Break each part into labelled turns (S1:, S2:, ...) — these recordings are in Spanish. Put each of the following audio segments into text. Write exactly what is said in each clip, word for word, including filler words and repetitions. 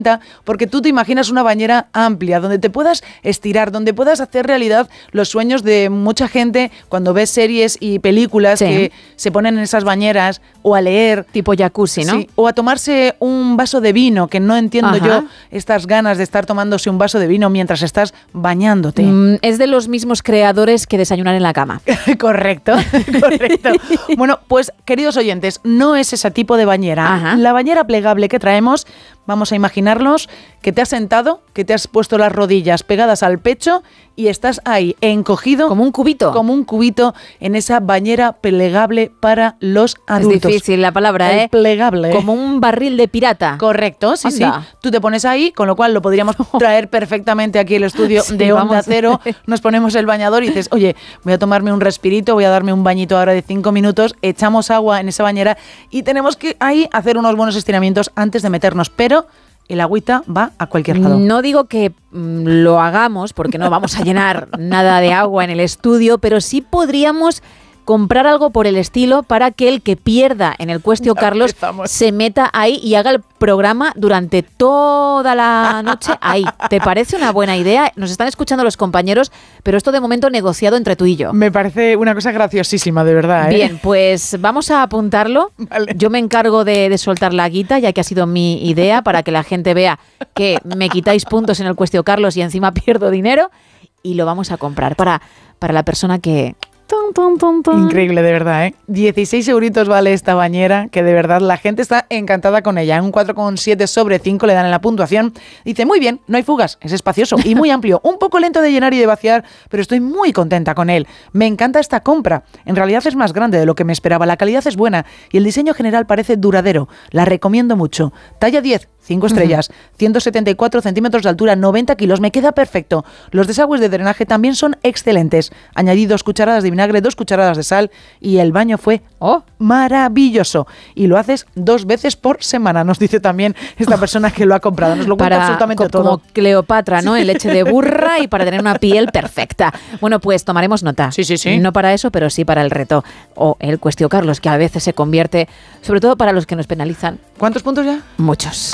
S1: porque tú te imaginas una bañera amplia, donde te puedas estirar, donde puedas hacer realidad los sueños de mucha gente cuando ves series y películas sí. que se ponen en esas bañeras, o a leer.
S2: Tipo jacuzzi, ¿no?
S1: Sí, o a tomarse un vaso de vino, que no entiendo Ajá. yo estas ganas de estar tomándose un vaso de vino mientras estás bañándote.
S2: Mm, es de los mismos creadores que desayunar en la cama.
S1: Correcto, correcto. Bueno, pues queridos oyentes, no es ese tipo de bañera. Ajá. La bañera plegable que traemos, vamos a imaginarnos que te has sentado, que te has puesto las rodillas pegadas al pecho y estás ahí encogido.
S2: Como un cubito.
S1: Como un cubito en esa bañera plegable para los adultos.
S2: Es difícil la palabra,
S1: El
S2: ¿eh?
S1: Plegable.
S2: Como un barril de pirata.
S1: Correcto, sí, Anda. sí. Tú te pones ahí, con lo cual lo podríamos traer perfectamente aquí al estudio sí, de Onda vamos. Cero. Nos ponemos el bañador y dices, oye, voy a tomarme un respirito, voy a darme un bañito ahora de cinco minutos, echamos agua en esa bañera y tenemos que ahí hacer unos buenos estiramientos antes de meternos, pero el agüita va a cualquier lado.
S2: No digo que mm, lo hagamos, porque no vamos a llenar nada de agua en el estudio, pero sí podríamos comprar algo por el estilo para que el que pierda en el Cuestio Carlos se meta ahí y haga el programa durante toda la noche ahí. ¿Te parece una buena idea? Nos están escuchando los compañeros, pero esto de momento negociado entre tú y yo.
S1: Me parece una cosa graciosísima, de verdad, ¿eh?
S2: Bien, pues vamos a apuntarlo. Vale. Yo me encargo de, de soltar la guita, ya que ha sido mi idea, para que la gente vea que me quitáis puntos en el Cuestio Carlos y encima pierdo dinero, y lo vamos a comprar para, para la persona que... Tum, tum, tum, tum.
S1: Increíble, de verdad, ¿eh? dieciséis euritos vale esta bañera, que de verdad la gente está encantada con ella. En un cuatro coma siete sobre cinco le dan en la puntuación. Dice, muy bien, no hay fugas, es espacioso y muy amplio. Un poco lento de llenar y de vaciar, pero estoy muy contenta con él. Me encanta esta compra. En realidad es más grande de lo que me esperaba. La calidad es buena y el diseño general parece duradero. La recomiendo mucho. Talla diez. cinco estrellas, uh-huh. ciento setenta y cuatro centímetros de altura, noventa kilos, me queda perfecto. Los desagües de drenaje también son excelentes. Añadí dos cucharadas de vinagre, dos cucharadas de sal y el baño fue oh, maravilloso. Y lo haces dos veces por semana, nos dice también esta persona que lo ha comprado. Nos lo cuenta
S2: para,
S1: absolutamente
S2: co-
S1: todo.
S2: Como Cleopatra, ¿no? En leche de burra y para tener una piel perfecta. Bueno, pues tomaremos nota.
S1: Sí, sí, sí.
S2: No para eso, pero sí para el reto. O el Cuestio Carlos, que a veces se convierte, sobre todo para los que nos penalizan.
S1: ¿Cuántos puntos ya?
S2: Muchos.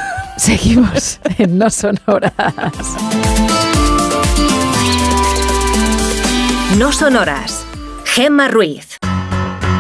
S2: Seguimos en No Sonoras.
S3: No Sonoras. Gemma Ruiz.